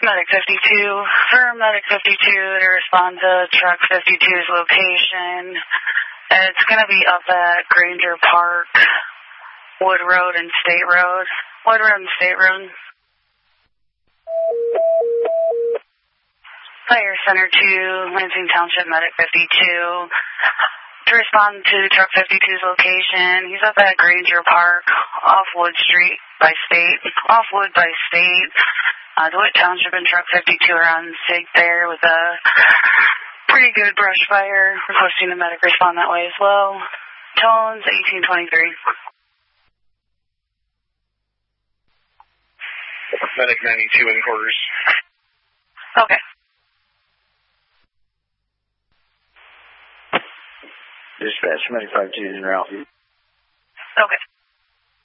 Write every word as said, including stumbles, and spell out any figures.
Medic fifty-two, for Medic fifty-two to respond to Truck fifty-two's location. It's going to be up at Granger Park, Wood Road and State Road. Wood Road and State Road. Fire Center two, Lansing Township Medic fifty-two. To respond to Truck fifty-two's location, he's up at Granger Park, off Wood Street by State, off Wood by State. Uh, DeWitt Township and Truck fifty-two are on sig there with a pretty good brush fire. Requesting the medic respond that way as well. Tones eighteen twenty-three. Medic ninety-two in quarters. Okay. Dispatch, Medic five two is in Ralphie. Okay.